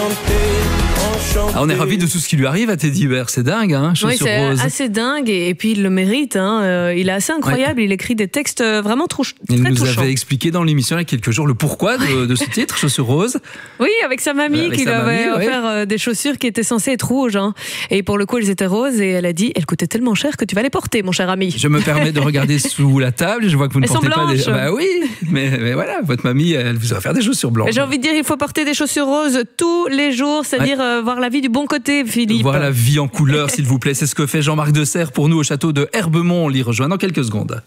Ah, on est ravis de tout ce qui lui arrive à Teddy Bear, c'est dingue, hein, oui, c'est assez dingue et puis il le mérite, hein. Il est assez incroyable, ouais. Il écrit des textes vraiment très touchants. Il nous avait expliqué dans l'émission il y a quelques jours le pourquoi de ce titre, Chaussures roses. Oui, avec sa mamie qui lui avait offert des chaussures qui étaient censées être rouges, hein. Et pour le coup elles étaient roses et elle a dit elles coûtaient tellement cher que tu vas les porter mon cher ami. Je me permets de regarder sous la table, je vois que vous ne portez pas des... Bah oui, mais voilà, votre mamie elle vous a offert des chaussures blanches. J'ai envie de dire il faut porter des chaussures roses tous les jours, c'est-à-dire voir la vie du bon côté, Philippe. Voir la vie en couleur, s'il vous plaît. C'est ce que fait Jean-Marc Desserre pour nous au château de Herbemont. On l'y rejoint dans quelques secondes.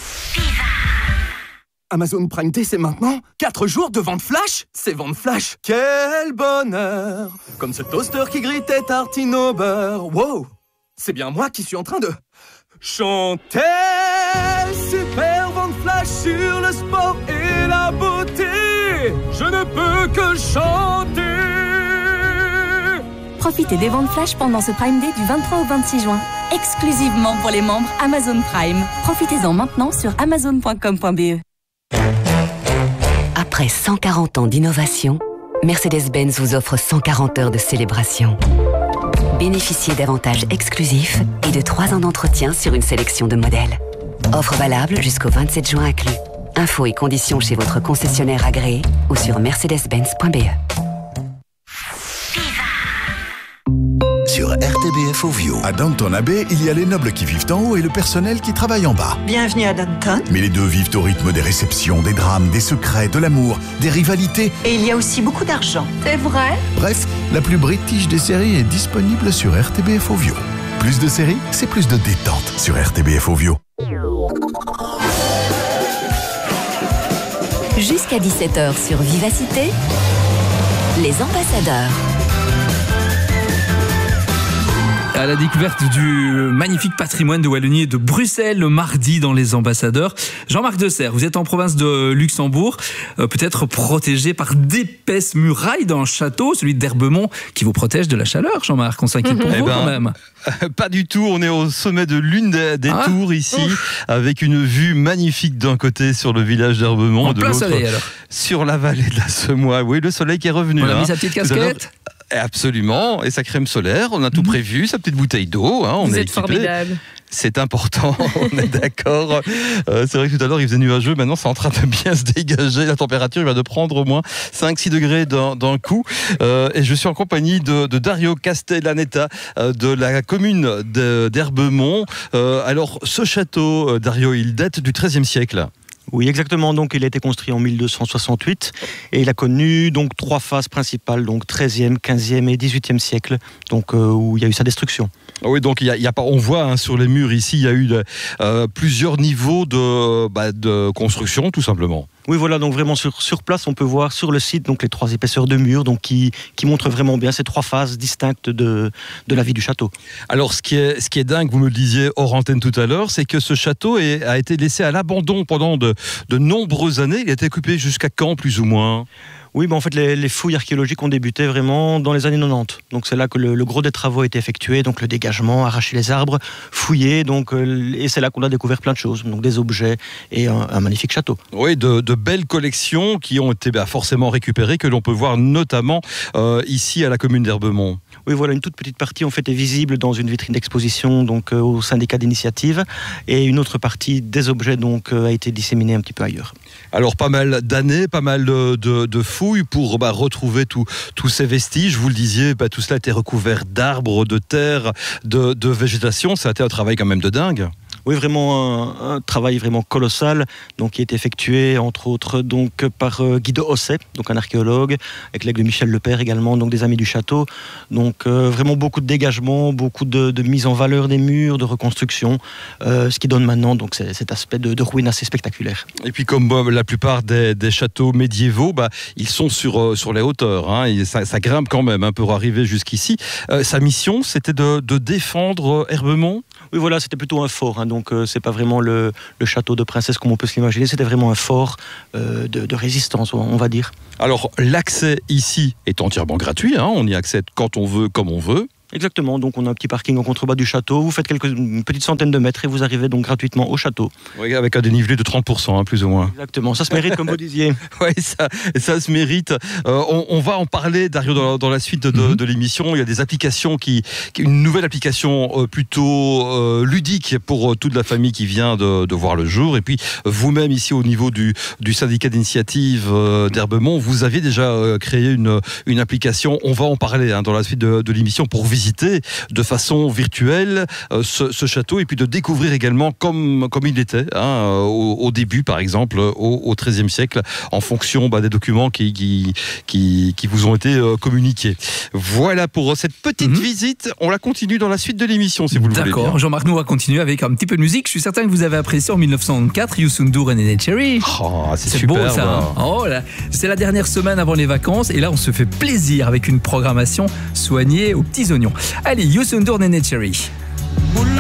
Amazon Prime Day, c'est maintenant. 4 jours de vente flash. C'est vente flash. Quel bonheur. Comme ce toaster qui grillait tartine au beurre. Wow. C'est bien moi qui suis en train de chanter. Super vente flash sur le sport et la beauté. Je ne peux que chanter. Profitez des ventes flash pendant ce Prime Day du 23 au 26 juin. Exclusivement pour les membres Amazon Prime. Profitez-en maintenant sur amazon.com.be. Après 140 ans d'innovation, Mercedes-Benz vous offre 140 heures de célébration. Bénéficiez d'avantages exclusifs et de 3 ans d'entretien sur une sélection de modèles. Offre valable jusqu'au 27 juin inclus. Infos et conditions chez votre concessionnaire agréé ou sur mercedes-benz.be. Sur RTBF Ovio. À Downton Abbey, il y a les nobles qui vivent en haut et le personnel qui travaille en bas. Bienvenue à Downton. Mais les deux vivent au rythme des réceptions, des drames, des secrets, de l'amour, des rivalités. Et il y a aussi beaucoup d'argent. C'est vrai? Bref, la plus british des séries est disponible sur RTBF Ovio. Plus de séries, c'est plus de détente sur RTBF Ovio. Jusqu'à 17h sur Vivacité, les ambassadeurs. À la découverte du magnifique patrimoine de Wallonie et de Bruxelles le mardi dans les ambassadeurs. Jean-Marc Desserre, vous êtes en province de Luxembourg, peut-être protégé par d'épaisses murailles dans le château, celui d'Herbemont, qui vous protège de la chaleur, Jean-Marc. On s'inquiète pour vous quand même. Pas du tout, on est au sommet de l'une des tours ici, avec une vue magnifique d'un côté sur le village d'Herbemont, de l'autre soleil, sur la vallée de la Semois. Oui, le soleil qui est revenu. On a mis sa petite casquette. Absolument, et sa crème solaire, on a tout prévu, sa petite bouteille d'eau, hein, Vous êtes formidable. C'est important, on est d'accord. C'est vrai que tout à l'heure il faisait nuageux, maintenant c'est en train de bien se dégager, la température va de prendre au moins 5-6 degrés d'un coup. Et je suis en compagnie de Dario Castellaneta de la commune d'Herbemont. Alors ce château, Dario, il date du XIIIe siècle. Oui, exactement. Donc, il a été construit en 1268 et il a connu donc 3 phases principales, donc 13e, 15e et 18e siècle, donc où il y a eu sa destruction. Oui, donc on voit hein, sur les murs ici, il y a eu plusieurs niveaux de construction, tout simplement. Oui, voilà, donc vraiment sur place, on peut voir sur le site donc les 3 épaisseurs de murs, donc qui montrent vraiment bien ces 3 phases distinctes de la vie du château. Alors, ce qui est dingue, vous me le disiez hors antenne tout à l'heure, c'est que ce château a été laissé à l'abandon pendant de nombreuses années. Il a été occupé jusqu'à quand, plus ou moins ? Oui, en fait, les fouilles archéologiques ont débuté vraiment dans les années 90. Donc, c'est là que le gros des travaux a été effectué. Donc, le dégagement, arracher les arbres, fouiller. Donc, et c'est là qu'on a découvert plein de choses. Donc, des objets et un magnifique château. Oui, de belles collections qui ont été forcément récupérées, que l'on peut voir notamment ici à la commune d'Herbemont. Oui, voilà, une toute petite partie en fait est visible dans une vitrine d'exposition donc au syndicat d'initiative, et une autre partie des objets donc a été disséminée un petit peu ailleurs. Alors pas mal d'années, pas mal de fouilles pour retrouver tous ces vestiges. Vous le disiez, tout cela a été recouvert d'arbres, de terre, de végétation. Ça a été un travail quand même de dingue. Oui, vraiment un travail vraiment colossal, donc qui est effectué entre autres donc par Guy de Hosset, donc un archéologue, avec l'aide de Michel Lepère également, donc des amis du château. Donc vraiment beaucoup de dégagement, beaucoup de mise en valeur des murs, de reconstruction, ce qui donne maintenant donc cet aspect de ruine assez spectaculaire. Et puis comme la plupart des châteaux médiévaux, ils sont sur les hauteurs, hein, et ça grimpe quand même pour arriver jusqu'ici. Sa mission, c'était de défendre Herbemont. Oui, voilà, c'était plutôt un fort, hein, donc c'est pas vraiment le château de princesse comme on peut se l'imaginer, c'était vraiment un fort de résistance, on va dire. Alors, l'accès ici est entièrement gratuit, hein, on y accède quand on veut, comme on veut. Exactement, donc on a un petit parking en contrebas du château, vous faites une petite centaine de mètres et vous arrivez donc gratuitement au château. Oui, avec un dénivelé de 30%, plus ou moins. Exactement, ça se mérite comme vous disiez. Oui, ça se mérite. On va en parler, Dario, dans la suite de l'émission. Il y a des applications, une nouvelle application plutôt ludique pour toute la famille qui vient de voir le jour. Et puis vous-même ici au niveau du syndicat d'initiative d'Herbemont, vous aviez déjà créé une application. On va en parler dans la suite de l'émission pour visiter de façon virtuelle ce château et puis de découvrir également comme il était au début, par exemple, au XIIIe siècle, en fonction des documents qui vous ont été communiqués. Voilà pour cette petite visite. On la continue dans la suite de l'émission, si vous le voulez. D'accord, Jean-Marc, nous on va continuer avec un petit peu de musique. Je suis certain que vous avez apprécié en 1994 Youssou N'Dour et Néné Cherry. Oh, c'est super beau ça. Oh là, c'est la dernière semaine avant les vacances et là on se fait plaisir avec une programmation soignée aux petits oignons. Allez, Youssou N'Dour, Néné Cherry.